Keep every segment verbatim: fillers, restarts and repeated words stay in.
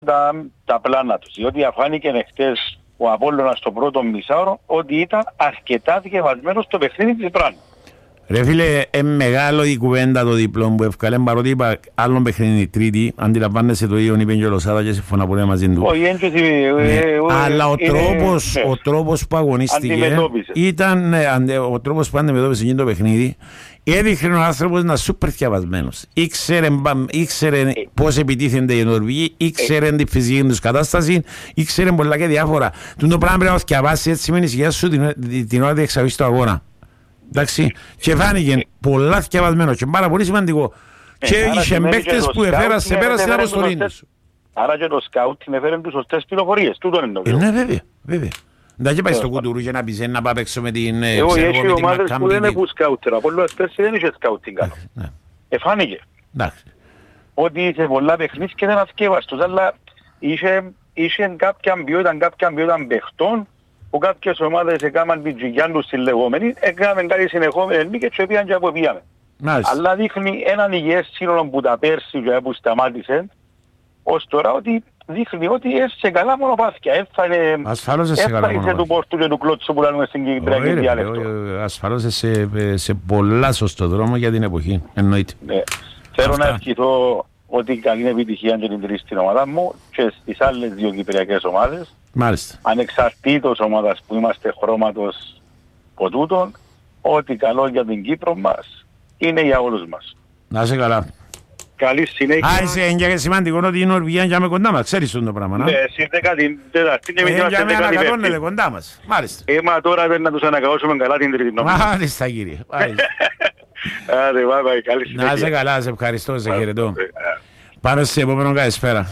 τα, τα πλάνα τους. Διότι αφάνηκε εχθές ο Απόλλωνας στο πρώτο μισάωρο ότι ήταν αρκετά διαβασμένος στο παιχνίδι της Πράνης. Ρε φίλε, είναι μεγάλο η κουβέντα το διπλό που ευκάλε, παρότι είπα άλλον παιχνίδι τρίτη, αντιλαμβάνεσαι το ίδιο, είπε και ο Λοσάδα και συμφωνώ πολύ μαζί του. Όχι, έντωση, ναι. ε, Αλλά ο, είναι, τρόπος, ναι. ο τρόπος που αγωνίστηκε ήταν, ναι, ο τρόπος που αντιμετώπισε εκείνο το παιχνίδι, έδειχνε ο άνθρωπος να σούπερ διαβασμένος. Ήξερε, ήξερε ε. πώς επιτίθενται οι Νορβηγοί, ήξερε ε. τη φυσική τους κατάσταση, ήξερε πολλά και διάφορα. Του το πράγμα πρέπει να διαβάσει, έτσι σημαίνει η ησυχία σου την, την ώρα διεξαγωγής του αγώνα. Εντάξει, και φάνηκε πολλά διαβασμένο και πάρα πολύ σημαντικό. Και είχε παίκτες που έφεραν σε πέρα στην αποστολή τους. Άρα και το σκάουτ την έφεραν τους σωστές πληροφορίες. Τούτο είναι το βέβαιο. Ναι, βέβαια, βέβαια. Δεν και πάει στο κουτουρού για να πεις να πάω παίξω με την... Εγώ έχει ομάδες που δεν έχουν σκάουτερα. Πολλές πέρσι δεν είχε σκάουτινγκ κάνω. Εφάνηκε ότι είχε πολλά παιχνίδια και δεν αθκεύαστος, αλλά είχε κάποια ποιότητα, κάποια ποιότητα παιχτών που κάποιες ομάδες έκαναν την τζιγιάν τους στη λεγόμενη, έκαναν κάτι συνεχόμενη νίκες και πήγαν και αποπήγαμε. Αλλά δείχνει έναν υγιές σύνολο που τα πέρσι και που σταμάτησε, ως τώρα ότι δείχνει ότι έφτιαξε καλά μονοπάθηκια. Έφτιαξε του Πόρτου και του Κλώτσου που λένε στην Κυπριακή διάλεκτο. Ασφαλώς σε, σε πολλά σωστό δρόμο για την εποχή, εννοείται. Ναι. Θέλω να ευχηθώ ότι καλή επιτυχία και την τρίτη στην ομάδα μου και στις άλλες δύο κυπριακές ομάδες. Μάλιστα. Ανεξαρτήτως ομάδας που είμαστε χρώματος ποτούτων, ότι καλό για την Κύπρο μας είναι για όλους μας. Να είσαι καλά. Καλή συνέχεια. Α, είσαι και σημαντικό ότι η Νορβηγία είναι κοντά μας, ξέρεις το πράγμα, να? Ναι, εσύ δεκάτη, τέταρτη και εμείς είμαστε δεκάτη. Κοντά μας, μάλιστα. Ε, μα τώρα πρέπει να τους ανακαώσουμε καλά την τρίτη νομίζα. Μάλιστα, κύριε. Άντε, βάει, βάει, καλή συνέχεια. Να είσαι καλά, σε ευχαριστώ, σε χαιρετώ. Πάμε σε επόμενο καλησπέρα.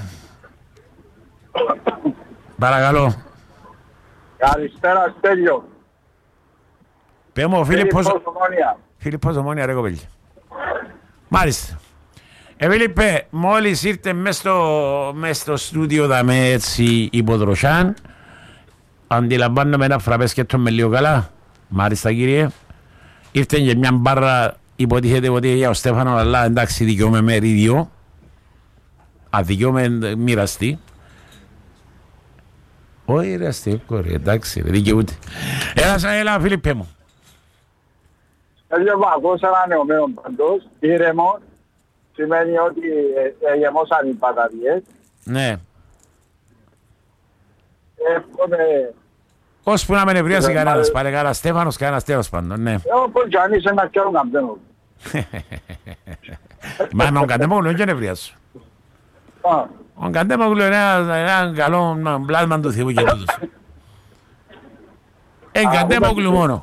Παρακαλώ. Καλησπέρα, Στέλιο. Πες μου, Φίλιππος Ομόνια, ρε κοπέλια. Μάλιστα. Ε, Φίλιππε, μόλις ήρθε μες στο, μες στο στούντιο δαμε έτσι υποδροσάν, αντιλαμβάνομαι ένα φραπέσκετο με λίγο καλά. Μάλιστα, κύριε. Ήρθε και μια μπάρα, υποτίθεται ότι για ο Στέφανο, αλλά εντάξει, δικαιώμε μερίδιο. Αδικαιώμε μοιραστή. Όχι ρε Στέφκο ρε, εντάξει ρε, δικαιούται. Έλα σαν έλα Φίλιππε μου. Έτσι ακούσα έναν νεωμένο παντός, ήρεμο, σημαίνει ότι γεμώσαν οι παταριές. Ναι. Εύχομαι... Ώσπου να με νευρίασει κανένας, πάρε καλά Στέφανος, κανένας τέλος πάντων, ναι. Εγώ πως κι αν είσαι να πιάνω καμπένο. Μα με τον Καντέμογλου δεν νευρίασου. Ο Καντέμογλου είναι ένα καλό πλάσμα του Θεού και τούτος. Ε, Καντέμογλου μόνο.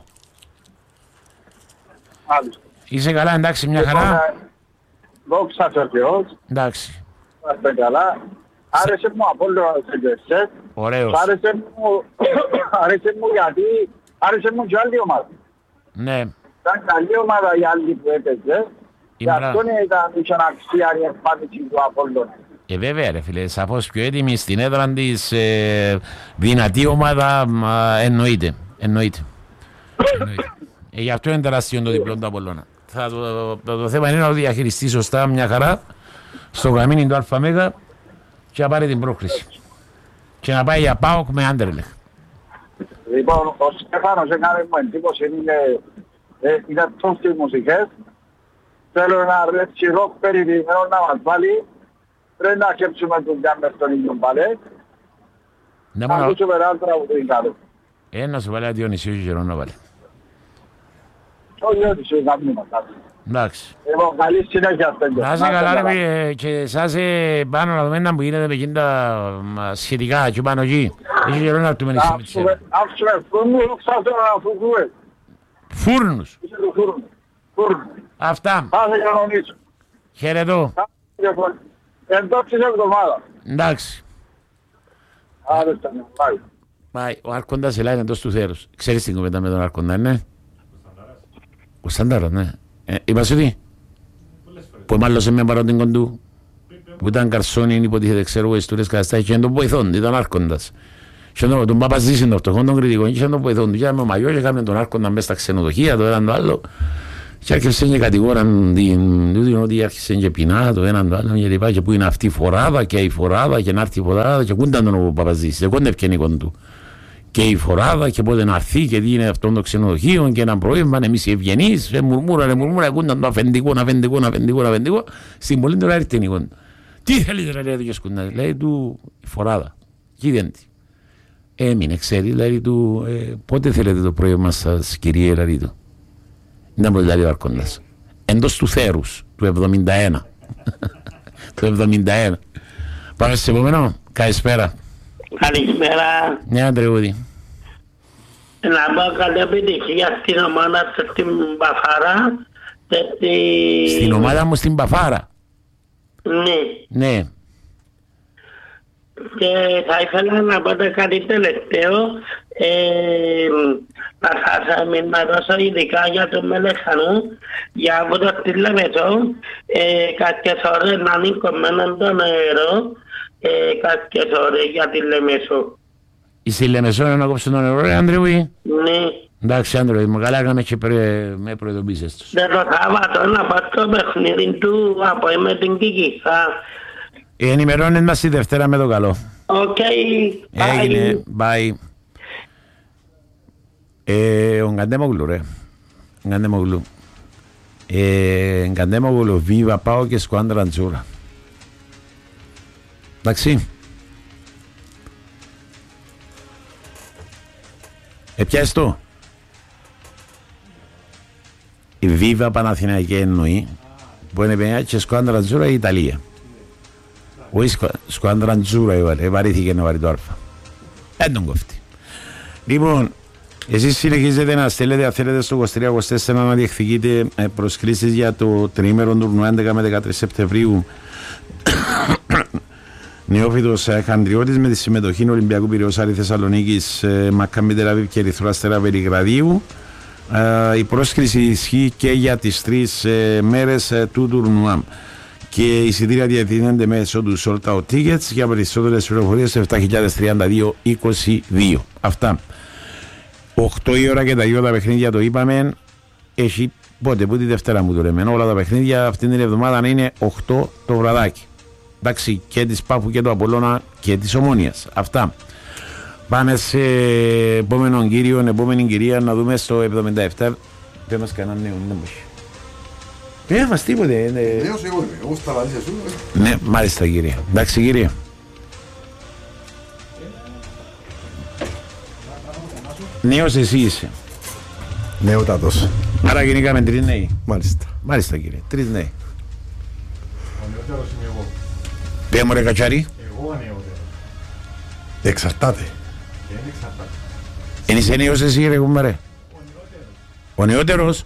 Είσαι καλά, εντάξει, μια χαρά. Δόξα σε Θεός. Εντάξει. Είμαστε καλά. Άρεσε μου Απόλλωνας σε Κερσέτ. Ωραίος. Άρεσε μου, άρεσε μου γιατί άρεσε μου και άλλη ομάδα. Ναι. Ήταν καλή ομάδα η άλλη που έπαιζε. Και αυτό ήταν είχε αξία η εμφάνιση του Απόλλωνα. Ε, βέβαια ρε φίλε, σαφώς πιο έτοιμη στην έδρα της, ε, δυνατή ομάδα, ε, εννοείται. Εννοείται. εννοείται. Ε, γι' αυτό είναι τεράστιο το διπλό του Απόλλωνα. Θα, το, το, το, το θέμα είναι να το διαχειριστεί σωστά μια χαρά στο καμίνι του ΑΜΕΓΑ και να πάρει την πρόκριση. Και να πάει για ΠΑΟΚ με Άντερλεχτ. Λοιπόν, ο Στέφανος έκανε μου εντύπωση, είναι, ε, είναι τόσο μουσικές. Θέλω ένα ρέτσι ροκ περιβημένο να μας βάλει. Πρέπει να σκέψουμε τους διάμες στον ίδιο παλέ. Να ακούσουμε έναν τραγουδί κάτω. Ένα σου βάλει Διονυσίου και καιρό να βάλει. Ο Διονυσίου κάνει μας κάτω. Εντάξει. Εγώ καλή συνέχεια. Να είσαι καλά ρε και εσάς πάνω να δούμε που γίνεται με εκείνα σχετικά και πάνω εκεί. Έχει καιρό να έρθουμε νησί με τις έργα. Άψουμε φούρνους, ξάφτω να φούρνουμε. Φούρνους. Αυτά. Πάσε κανονίσω. Χαιρετώ. Εντός της εβδομάδας. Εντάξει. Άρεστα με, πάει. Πάει, ο Άρχοντας ελάει εντός του θέρους. Ξέρεις την κουβέντα με τον Άρχοντα, ναι. Ο Σαντάρας, ναι. Είπα σου τι. Που μάλλωσε με παρόν κοντού. Που ήταν καρσόνι, υποτίθεται, ξέρω εγώ, ιστορίες καταστάσεις. Και τον βοηθόν, ήταν Άρχοντας. Και τον πάπας ζήσει τον φτωχόν, τον κριτικό. Και τον βοηθόν του. Και με ο μαγιό και έκαμε τον Άρχοντα μέσα στα ξενοδοχεία, το έναν το άλλο. Και άρχισε και κατηγόραν την ότι άρχισε και πεινά το έναν το άλλο και λοιπά και που είναι αυτή η φοράδα και η φοράδα και να έρθει η φοράδα και κούνταν τον ο Παπαζής, δεν κόντευκε νίκον του. Και η φοράδα και πότε να έρθει και τι είναι αυτό το ξενοδοχείο και ένα πρόβλημα, εμείς οι ευγενείς, μουρμούρανε, μουρμούρανε, κούνταν το αφεντικό, αφεντικό, αφεντικό, αφεντικό, στην πολύ τώρα έρθει νίκον. Τι θέλετε να λέτε και σκουντά, λέει του η φοράδα, κοίταντη. Έμεινε, ξέρει, δηλαδή του, ε, πότε θέλετε το πρόβλημα σας κυρία Λαρίτο. Δεν μπορεί δηλαδή ο Αρκόντας. Εντός του θέρους, του εβδομήντα ένα. του εβδομήντα ένα. Πάμε σε επόμενο. Καλησπέρα. Καλησπέρα. Ναι, τραγούδι. Να πω καλή επιτυχία στην ομάδα στην Παφάρα. Στην ομάδα μου στην Παφάρα. Ναι. Ναι. Και θα ήθελα να πω το κάτι τελευταίο. Ε, να σας μηνματώσω ειδικά για το Μελεσανού, για από το στη Λεμεσό, ε, κάποιες ώρες να είναι κομμένο το νερό, ε, κάποιες ώρες για τη Λεμεσό. Στη Λεμεσό είναι να κόψει το νερό, ρε Άντρεουι. Ναι. Εντάξει Άντρεουι, μου καλά έκαμε και με προειδοποίησες τους. Δεν το Σάββατο να πάω στο παιχνίδι του από με την Κικίσα. Ενημερώνες μας τη Δευτέρα με το καλό. Οκ, bye. Έγινε, bye. Ε, ο Γκαντέμογλου ρε, Γκαντέμογλου. Ε, Γκαντέμογλου, βίβα πάω και σκουάντρα Αντζούρα. Εντάξει. Ε, πιάσεις το. Η βίβα Παναθηναϊκή εννοεί, που είναι παιδιά και σκουάντρα Αντζούρα η Ιταλία. Όχι σκουάντρα Αντζούρα, βαρύθηκε να βαρύ το άρφα. Δεν τον κόφτει. Λοιπόν, εσείς συνεχίζετε να στέλνετε, αν θέλετε, στο είκοσι τρία είκοσι τέσσερα να διεκδικείτε προσκλήσεις για το τριήμερο τουρνουά έντεκα με δεκατρείς Σεπτεμβρίου. Νεόφυτος Χαντριώτης με τη συμμετοχή Ολυμπιακού Πειραιώς Άρη Θεσσαλονίκης, Μακάμπι Τελαβίβ και Ερυθρού Αστέρα Βελιγραδίου. Η πρόσκληση ισχύει και για τις τρεις μέρες του τουρνουά. Και η εισιτήρια διατείνεται μέσω του Sold Out Tickets. Για περισσότερες πληροφορίες επτά χιλιάδες τριάντα δύο είκοσι δύο. Αυτά. οκτώ η ώρα και τα δύο τα παιχνίδια το είπαμε. Έχει πότε, που τη Δευτέρα μου το λέμε. Όλα τα παιχνίδια αυτήν την εβδομάδα είναι οκτώ το βραδάκι. Εντάξει, και της Πάφου και του Απόλλωνα και της Ομόνιας. Αυτά. Πάμε σε επόμενον κύριο, επόμενη κυρία να δούμε στο εβδομήντα επτά. Δεν μας κανένα νέο, δεν μπορεί. Δεν έβας τίποτε. Νέος εγώ είμαι, εγώ στα λαλίσια σου. Ναι, μάλιστα κύριε. Εντάξει κύριε. Νέος εσύ είσαι. Νεότατος. Άρα γεννήκαμε τρεις νέοι. Μάλιστα. Μάλιστα κύριε, τρεις νέοι. Ο νεότερος είμαι εγώ. Πέ μου ρε Κατσάρη. Εγώ ανεότερος. Εξαρτάται. Δεν εξαρτάται. Είναι είσαι νέος εσύ ρε κουμπάρε. Ο νεότερος. Ο νεότερος.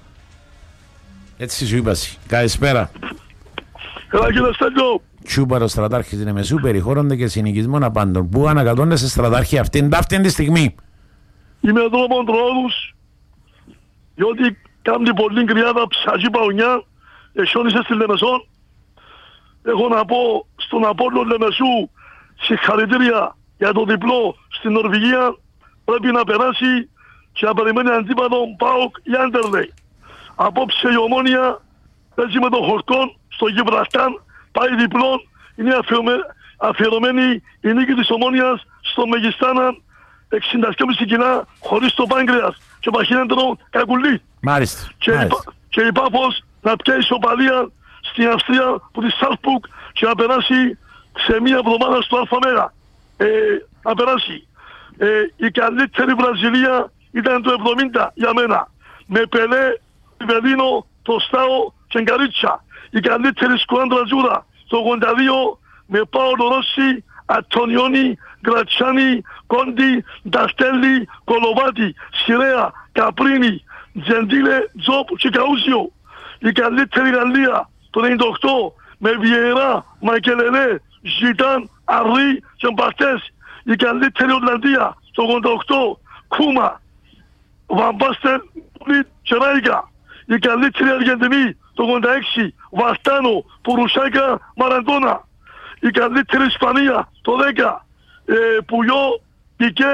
Έτσι σου είπα εσύ. Καλησπέρα. Καλά κύριε Στέλιο. Τσούπαρο στρατάρχης είναι μεσού, περιχώρονται και συνοικισμών απάντων. Πού ανακατώνεσαι στρατάρχη αυτήν ταύτην τη στιγμή. Είμαι εδώ από Τρόδους, διότι κάνει πολύ κρυάδα ψαγή παουνιά, εσιόνισε στη Λεμεσόν. Έχω να πω στον Απόλλων Λεμεσού συγχαρητήρια για το διπλό στην Νορβηγία. Πρέπει να περάσει και να περιμένει αντίπατο ΠΑΟΚ ή Άντερλεϊ. Απόψε η Ομόνια παίζει με τον Χορκόν στο Γιβραλτάρ, πάει διπλό, είναι αφιερωμένη η νίκη της Ομόνιας στο Μεγιστάνα εξήντα και πέντε κιλά χωρίς το πάγκρεας και παχύνεντρο κακουλί. Μάλιστα. Και, Μάλιστα. Η, και η Πάφος να πιάει ισοπαλία στην Αυστρία που τη Σάλσμπουργκ και να περάσει σε μία εβδομάδα στο Αλφαμέρα. Ε, να περάσει. Ε, η καλύτερη Βραζιλία ήταν το εβδομήντα για μένα. Με Πελέ, Βελίνο, Τοστάο και Γκαρίτσα. Η καλύτερη σκουάντρα Τζούρα το ογδόντα δύο με Πάολο Ρώση, Αντωνιόνι, Γκρατσάνι, Κόντι, Νταστέλη, Κολοβάτη, Σιρέα, Καπρίνι, Τζεντίλε, Τζόπ και Καούσιο. Η καλύτερη Γαλλία το ενενήντα οκτώ με Βιερά, Μακελελέ, Ζιτάν, Αρρί και Μπαρτές. Η καλύτερη Ορλανδία το ογδόντα οκτώ, Κούμα, Βαμπάστερ, και Ράικα. Η καλύτερη Αργεντινή το ογδόντα έξι, Βαστάνο, Πουρουσάκα, Μαραντόνα. Η καλύτερη Ισπανία το δέκα, ε, Πουλιό, Πικέ,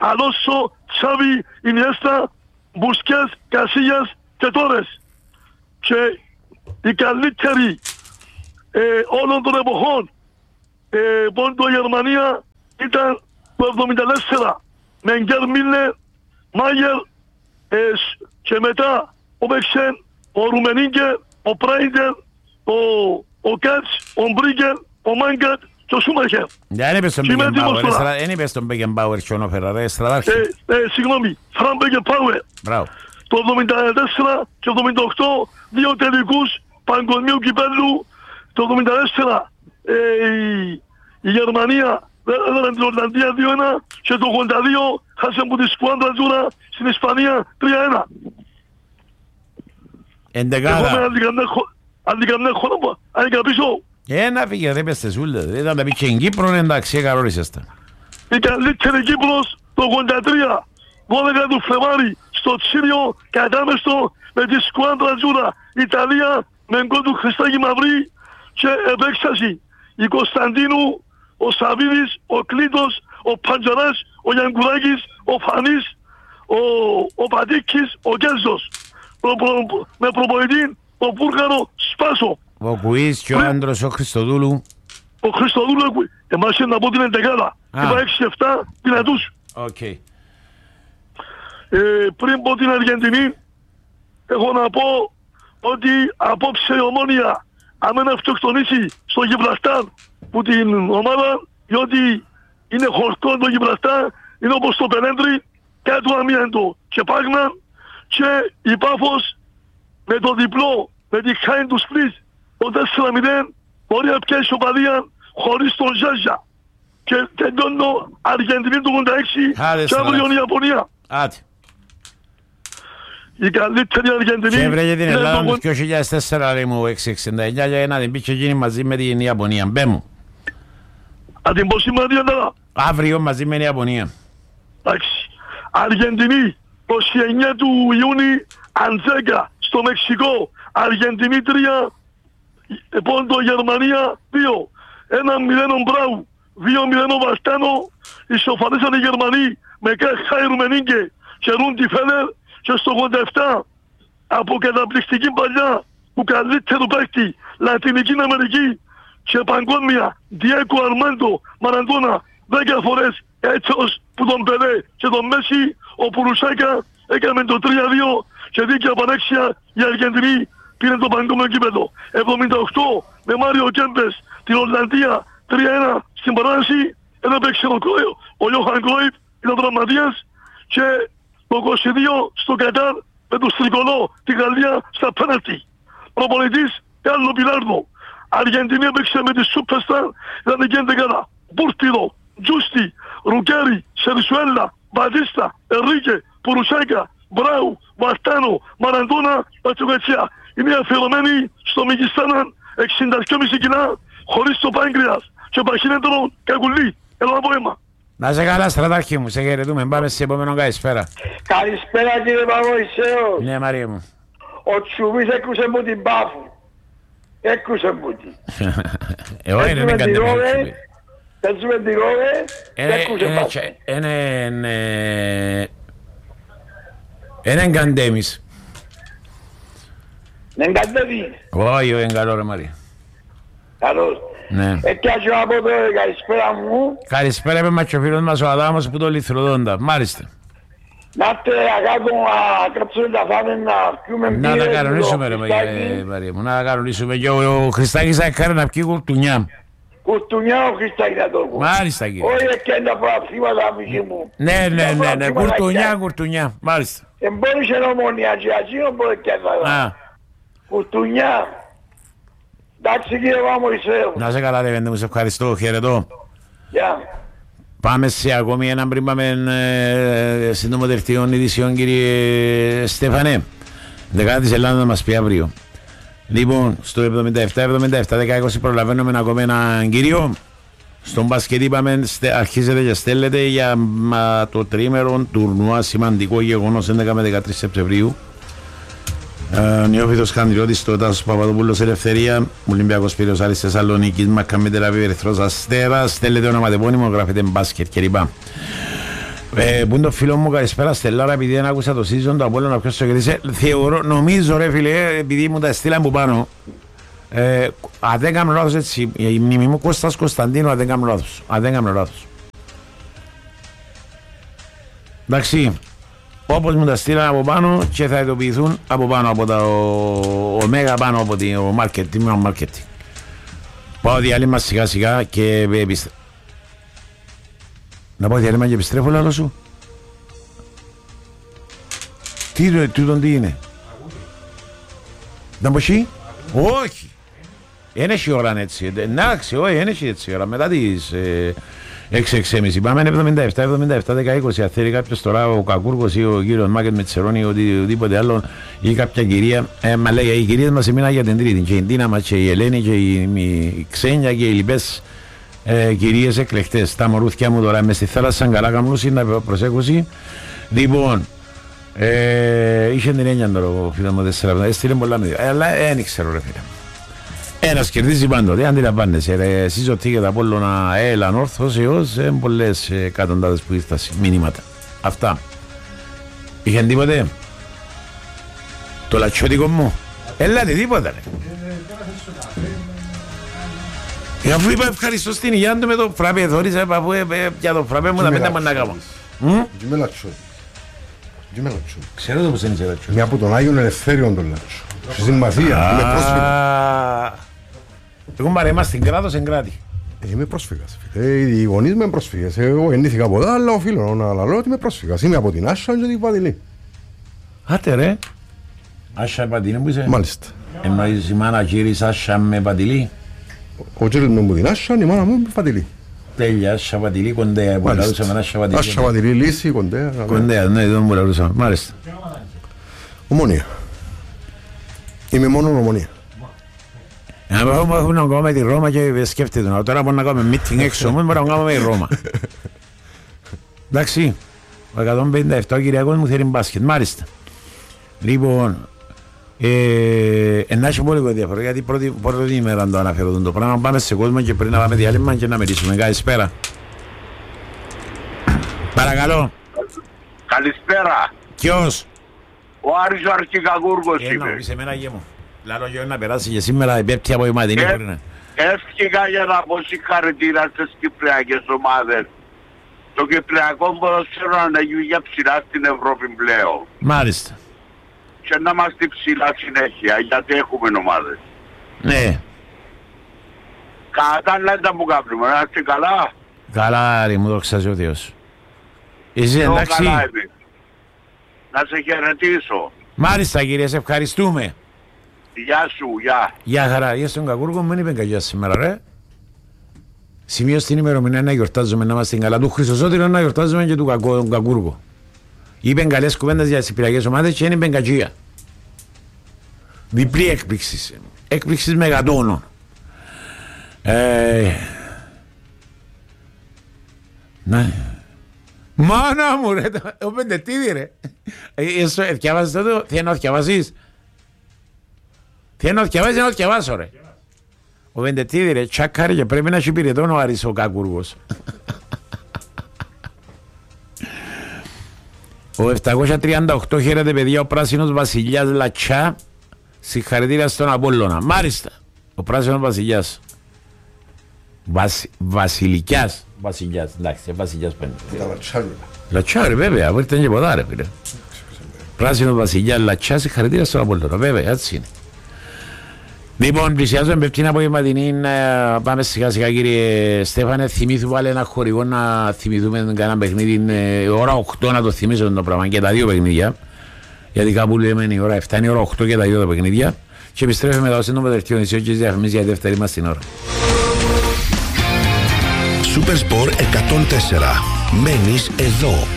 Αλόσο, Τσάβι, Ινιέστα, Μπουσκές, Κασίγιας και Τόρες. και η καλύτερη ε, όλων των εποχών ε, Πόντο Γερμανία ήταν το εβδομήντα τέσσερα με Γκέρ Μίλνερ, Μάγερ ε, και μετά ο Μπεξέν, ο Ρουμενίγκερ, ο Πράιντερ, ο, ο Κάτς, ο Μπρίγκερ, ο Μάγκατ και ο Σούμαχερ. Δεν είπες τον Μπέκενμπάουερ και ο Νόφερα, ρε στρατάρχη. Συγγνώμη, Φραν Μπέκενμπάουερ. Το εβδομήντα τέσσερα και εβδομήντα οκτώ δύο τελικούς παγκοσμίου κυπέλλου. Το εβδομήντα τέσσερα ε, η, η Γερμανία έδωσε την Ολλανδία δύο ένα και το ογδόντα δύο χάσε από τη σκουάντρα Τζούρα στην Ισπανία τρία ένα. Εντεκάδα. Εγώ αν καμιά χώρα αν πίσω. Ένα φύγε ρε πες τεσούλε, ήταν να πει και εν Κύπρο εντάξει εκαρόρισεστα. Η καλύτερη Κύπρος το ογδόντα τρία, δώδεκα του Φλεβάρι στο Τσίριο κατάμεστο με τη σκουάντρα Τζούρα Ιταλία με γκολ του Χριστάκη Μαυρή και επέξαση η Κωνσταντίνου, ο Σαβίδης, ο Κλήτος, ο Παντζαράς, ο Γιανκουράκης, ο Φανής, ο, ο Πατήκης, ο Κέζος προ, προ, με προπονητή ο Βούργαρο Σπάσο. Ο Κουίς και ο άντρος ο Χριστοδούλου. Ο Χριστοδούλου, εμάς είναι να πω την εντεκάδα. Είπα έξι εφτά δυνατούς. Okay. Ε, πριν πω την Αργεντινή, έχω να πω ότι απόψε η Ομόνια αν αυτοκτονήσει στο Γιβραλτάρ που την ομάδα, διότι είναι χορτό το Γιβραλτάρ, είναι όπως το Πενέντρι, κάτω αμύαντο και Πάγνα και η Πάφος με το διπλό, με τη χάιν του Σπλίτ, το τέσσερα μηδέν μπορεί να πιάσει οπαδία χωρίς τον Ζάζα. Και τελειώνω Αργεντινή του ογδόντα έξι και αύριο η Ιαπωνία. Άτι. Η καλύτερη Αργεντινή... Και έβρεγε την Ελλάδα το δύο χιλιάδες τέσσερα ρε μου έξι εξήντα εννιά για να την πει και γίνει μαζί με την Ιαπωνία. Μπέ μου. Να την πω σήμερα την Ελλάδα. Αύριο μαζί με την Ιαπωνία. Εντάξει. Αργεντινή είκοσι εννιά του Ιούνιου Αντζέκα στο Μεξικό. Αργεντινή τρία, Πόντο Γερμανία δύο. ένα μηδέν ο Μπράου, δύο μηδέν ο Βαστάνο. Ισοφαρίσαν οι Γερμανοί με Χάι Ρουμενίγκε και Ρούντι Φένερ. Και στο ογδόντα επτά από καταπληκτική παλιά που καλύτερο παίκτη Λατινική Αμερική και παγκόσμια Διέκο Αρμάντο Μαραντώνα δέκα φορές έτσι που τον Πελέ και τον Μέση ο Πουρουσάκα έκαμε το τρία δύο και δίκαια πανέξια η Αργεντινή πήρε το παγκόσμιο κύπελλο. εβδομήντα οκτώ με Μάριο Κέμπες την Ολλανδία τρία ένα στην παράδοση εδώ παίξε ο Ιωχάν Κρόιφ, ήταν τραυματίας και το είκοσι δύο στο Κατάρ με το Στρικολό τη Γαλλία στα πέναλτι. Προπονητής Κάρλο Πιλάρδο. Αργεντινή έπαιξε με τη Σούπερσταρ, ήταν η κέντεκαρα. Μπούρτιδο, Τζούστι, Ρουκέρι, Σερσουέλα, Μπατίστα, Ερρίκε, Πουρουσάκα, Μπράου, Βαρτάνο, Μαραντώνα, Πατσοκατσιά. Είναι αφιερωμένη στο Μικιστάνα εξήντα δυόμισι κιλά χωρίς το πάγκριας και παχύνεντρο κακουλί. Έλα από αίμα. Να σε καλά στρατάρχη μου, σε χαιρετούμε, πάμε σε επόμενο καλησπέρα. Καλησπέρα κύριε Παπαοησέο. Ναι Μαρία μου. Ο Τσουβής έκρουσε μου την Πάφου. Έκρουσε μου την. Εγώ είναι δεν κάντε μου. Παίζουμε τη Ρόβε, έκρουσε Πάφου. Είναι εγκαντέμις. Είναι εγκαντέμις. Όχι, όχι, είναι καλό ρε Μαρία. Καλώς. Ναι. Εκιάζω από το καλησπέρα μου. Καλησπέρα με μας και ο φίλος μας ο Αδάμος που το λιθροδόντα. Μάλιστα. Να είστε αγάπη μου να κάψουμε τα φάμε να πιούμε μπύρες. Να τα κανονίσουμε ρε Μαρία μου. Να τα κανονίσουμε και ο Χριστάκης θα κάνει να πιει κουρτουνιά. Κουρτουνιά ο Χριστάκης θα το πω. Μάλιστα κύριε. Όχι και τα προαθήματα μισή μου. Ναι ναι ναι ναι κουρτουνιά κουρτουνιά. Μάλιστα. Εμπόρησε νομονία και ατσίνο μπορεί και θα. Κουρτουνιά. Εντάξει κύριε Παπαοησέου. Να σε καλά ρε μου, σε ευχαριστώ, χαιρετώ. Γεια. Πάμε σε ακόμη ένα πριν πάμε ε, σύντομο δελτίων ειδησιών κύριε Στέφανε. Δεκάτα της Ελλάδας να μας πει αύριο. Λοιπόν, στο εβδομήντα επτά εβδομήντα επτά δέκα είκοσι προλαβαίνουμε ακόμα έναν κύριο. Στον μπάσκετ είπαμε αρχίζετε και στέλνετε για μα, το τρίμερο τουρνουά σημαντικό γεγονός έντεκα με δεκατρείς Σεπτεμβρίου. Uh, Νεόφιτος Χαντριώτης, το Τάσος Παπαδοπούλος Ελευθερία, Ολυμπιακός Πύρος Άρης Θεσσαλονίκης, Μακκαμπή Τελ Αβίβ Ερυθρός Αστέρας, στέλνετε ονοματεπώνυμο, γράφετε μπάσκετ κλπ. Ε, που είναι το φίλο μου, καλησπέρα Στελάρα, επειδή δεν άκουσα το season, το Απόλλωνα ποιος το κερδίσε. Θεωρώ, νομίζω ρε φίλε, επειδή μου τα στείλαν που πάνω, ε, αν δεν κάνω λάθος έτσι, η μνήμη μου Κώστας Κωνσταντίνου, αν δεν κάνω λάθος, αν δεν κάνω λάθος. Εντάξει, όπως μου τα στείλαν από πάνω και θα ειδοποιηθούν από πάνω από τα ωμέγα πάνω από το marketing, marketing. Πάω διάλειμμα σιγά σιγά και επιστρέφω. Να πάω διάλειμμα και επιστρέφω λάθος σου. Τι είναι, τούτον τι είναι. Να πω εσύ. Όχι. Δεν έχει ώρα έτσι. Εντάξει, όχι, δεν έχει έτσι ώρα. Μετά τις έξι έξι και μισή. Πάμε εβδομήντα επτά εβδομήντα επτά δέκα είκοσι. Αν θέλει κάποιος τώρα ο Κακούργος ή ο κύριος Μάκετ Μετσερώνη ή οτιδήποτε άλλο ή κάποια κυρία. Ε, μα λέει, οι κυρίες μας εμείναν για την Τρίτη. Και η Ντίνα μας και η Ελένη και η, η Ξένια και οι λοιπές ε, κυρίες εκλεκτές. Τα μωρούθια μου τώρα μες στη θάλασσα καλά καμνούσι να προσέχουσι. Λοιπόν, ε, είχε την έννοια τώρα ο φίλος μου τέσσερα. Έστειλε πολλά με δύο. Αλλά δεν ξέρω ρε φίλε. Ένας κερδίζει πάντοτε, αντιλαμβάνεσαι ρε, εσείς ότι και τα Απόλλωνα έλαν όρθος έως ε, πολλές εκατοντάδες που ήρθαν μηνύματα. Αυτά. Είχαν τίποτε. Το λατσιώτικο μου. Έλατε τίποτα ρε. Ε, αφού είπα ευχαριστώ στην υγεία του με το φραπέ, θωρείς ε, παππού, ε, για το φραπέ μου θα πέντε μας να κάνω. Είμαι λατσιώτικος. Είμαι λατσιώτικος. Ξέρω το πως είναι είσαι λατσιώτικος. Μια από τον Άγιον Ελευθέριον τον λατσιώ. Στη Συμπαθία, είμαι πρόσφυγα. Εγώ μπαρέμα στην κράτος εν κράτη. Είμαι πρόσφυγας. Οι γονείς με πρόσφυγες. Εγώ γεννήθηκα από εδώ, αλλά οφείλω να λέω ότι είμαι πρόσφυγας. Είμαι από την Άσσα και την Πατηλή. Άτε ρε. Άσσα Πατηλή που είσαι. Μάλιστα. Εννοείς η μάνα κύρις Άσσα με Πατηλή. Ο κύριος μου από την Άσσα, η μάνα μου με Πατηλή. Τέλεια, Άσσα Πατηλή, Κοντέα. Μάλιστα. Άσσα Πατηλή, Λύση, Κοντέα. Κοντέα, ναι, δεν μου λαλούσαμε. Μάλιστα. Ομονία. Είμαι μόνο Ομονία. Αν έχουμε να κάνουμε τη Ρώμα και σκέφτεται τώρα μπορούμε να κάνουμε meeting έξω, όμως μπορούμε να κάνουμε η Ρώμα. Εντάξει, ο εκατόν πενήντα επτά ο Κυριακός μου θέλει μπάσκετ, μάλιστα. Λοιπόν, ενάχει πολύ διαφορά, γιατί πρώτη, πρώτη ημέρα το αναφέρω το πράγμα, πάμε σε κόσμο και πριν να πάμε διάλειμμα και να μιλήσουμε. Καλησπέρα. Παρακαλώ. Καλησπέρα. Ποιος? Ο Άρης ο Αρχικακούργος είμαι. Εννοώ, είσαι εμένα και μου. Λάλο και να περάσει και σήμερα πέπτει από η Ματινή. Εύχηκα για να πω συγχαρητήρια στις κυπριακές ομάδες. Το κυπριακό ποδόσφαιρο να γίνει για ψηλά στην Ευρώπη πλέον. Μάλιστα. Και να είμαστε ψηλά συνέχεια, γιατί έχουμε ομάδες. Ναι. Κατά λέτε που κάνουμε, να είστε καλά. Καλά ρε, μου το ξάζει ο Θεός. Είσαι εντάξει. Να σε χαιρετήσω. Μάλιστα κύριε, σε ευχαριστούμε. Γεια σου, γεια. Γεια χαρά, για στον Κακούργο μου δεν είπε κακιά σήμερα ρε. Σημείο στην ημερομηνία να γιορτάζουμε να είμαστε καλά. Του Χρυσοσώτηρου να γιορτάζουμε και του Κακούργο. Είπεν καλές κουβέντες για τις υπηριακές ομάδες και δεν είπεν κακία. Διπλή έκπληξη. Έκπληξη μεγατόνων. Ε... Ναι. Μάνα μου ρε, ο πεντετίδη ρε. Εσύ εθιάβασες το, θέλει να εθιάβασεις. Θέλει να εθιάβασεις, να εθιάβασω ρε. Ο πεντετίδη ρε, τσάκαρε και πρέπει να έχει πυρετών ο Άρης ο Κακούργος. Ο επτακόσια τριάντα οκτώ χαίρεται παιδιά, ο πράσινος βασιλιάς Λατσά. Συγχαρητήρια στον Απόλλωνα. Μάλιστα, ο πράσινος βασιλιάς. Βασι... Βασιλικιάς. Βασιλιάς, εντάξει, βασιλιάς πέντε. Λατσά ρε βέβαια, που ήρθαν και ποτά ρε φίλε. Πράσινος βασιλιάς Λατσά, συγχαρητήρια στον Απόλλωνα, βέβαια, έτσι είναι. Λοιπόν, πλησιάζουμε πεπτήν από η Ματινή, πάμε σιγά σιγά κύριε Στέφανε, θυμήθου πάλι ένα χορηγό να θυμηθούμε κανένα παιχνίδι, ώρα οκτώ να το θυμίσουμε το πράγμα και τα δύο παιχνίδια, γιατί κάπου λέμε η ώρα επτά, είναι η ώρα οκτώ και τα δύο τα παιχνίδια και επιστρέφουμε εδώ σύντομα δελτίο νησιών και διαφημίσεις για τη δεύτερη μας την ώρα. Supersport εκατόν τέσσερα. Μένεις εδώ.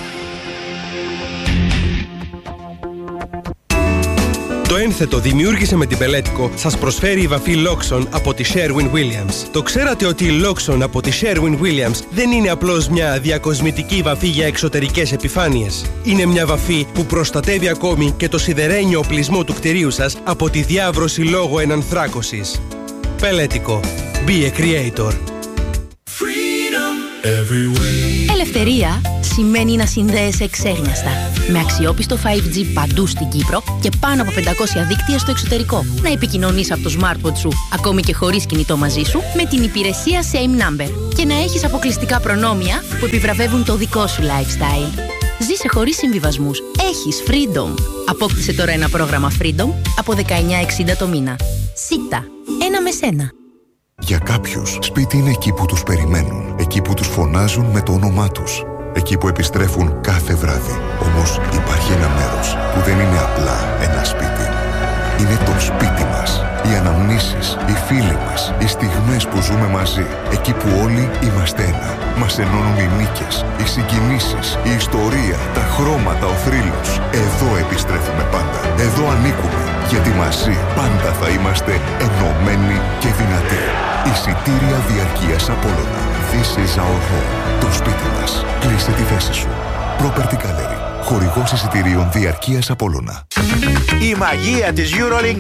Το ένθετο δημιούργησε με την Πελέτικο σας προσφέρει η βαφή Loxon από τη Sherwin-Williams. Το ξέρατε ότι η Loxon από τη Sherwin-Williams δεν είναι απλώς μια διακοσμητική βαφή για εξωτερικές επιφάνειες. Είναι μια βαφή που προστατεύει ακόμη και το σιδερένιο οπλισμό του κτηρίου σας από τη διάβρωση λόγω ενανθράκωσης. Πελέτικο. Be a creator. Freedom. Ελευθερία σημαίνει να συνδέεσαι εξέγνιαστα. Με αξιόπιστο φάιβ τζι παντού στην Κύπρο και πάνω από πεντακόσια δίκτυα στο εξωτερικό. Να επικοινωνείς από το smartphone σου, ακόμη και χωρίς κινητό μαζί σου, με την υπηρεσία Same Number. Και να έχεις αποκλειστικά προνόμια που επιβραβεύουν το δικό σου lifestyle. Ζήσε χωρίς συμβιβασμούς. Έχεις Freedom. Απόκτησε τώρα ένα πρόγραμμα Freedom από δεκαεννιά εξήντα το μήνα. ΣΥΤΑ. Ένα με σένα. Για κάποιους, σπίτι είναι εκεί που τους περιμένουν. Εκεί που τους φωνάζουν με το όνομά τους. Εκεί που επιστρέφουν κάθε βράδυ. Όμως υπάρχει ένα μέρος που δεν είναι απλά ένα σπίτι. Είναι το σπίτι μας. Οι αναμνήσεις, οι φίλοι μας, οι στιγμές που ζούμε μαζί. Εκεί που όλοι είμαστε ένα. Μας ενώνουν οι νίκες, οι συγκινήσεις, η ιστορία, τα χρώματα, ο θρύλος. Εδώ επιστρέφουμε πάντα. Εδώ ανήκουμε. Γιατί μαζί πάντα θα είμαστε ενωμένοι και δυνατοί. Εισιτήρια διαρκείας Απόλλωνα. This is our home. Το σπίτι μας. Κλείσε τη θέση σου. Property Gallery. Χορηγός εισιτηρίων διαρκείας Απόλλωνα. Η μαγεία της EuroLink